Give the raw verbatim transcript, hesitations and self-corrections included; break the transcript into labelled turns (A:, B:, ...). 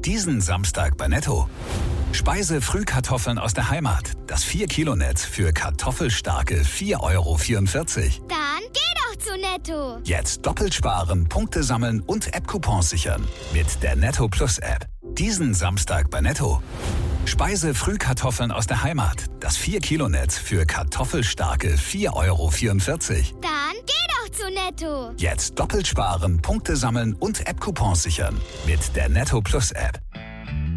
A: Diesen Samstag bei Netto. Speise-Frühkartoffeln aus der Heimat. Das vier Kilo Netz für kartoffelstarke vier Euro vierundvierzig.
B: Dann geh doch zu Netto.
A: Jetzt doppelt sparen, Punkte sammeln und App-Coupons sichern. Mit der Netto Plus App. Diesen Samstag bei Netto. Speise-Frühkartoffeln aus der Heimat. Das vier Kilo Netz für kartoffelstarke vier Euro vierundvierzig.
B: Dann geh doch zu Netto.
A: Jetzt doppelt sparen, Punkte sammeln und App-Coupons sichern. Mit der Netto Plus App.